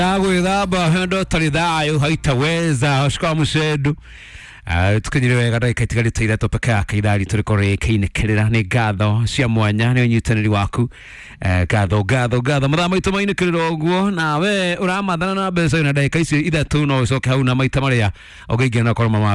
Gwithamba hendo tari thayo haitaweza shika mushedu tukanyire wega ndagika itigarite ithatu peka kaithari turikore kiinekerera ni ngatho cia mwanya ni unyitaniri waku ngatho mathaa maitu mainikirira uguo nawe uramathana na mbeca na ndagika icio ithatu no ucoke hau na maita maria ugeigana koroma